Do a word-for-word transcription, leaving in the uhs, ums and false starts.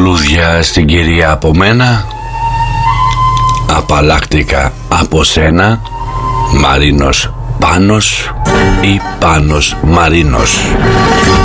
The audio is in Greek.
λουλούδια στην κυρία από μένα, απαλλάχτηκα από σένα, Μαρίνος Πάνος ή Πάνος Μαρίνος.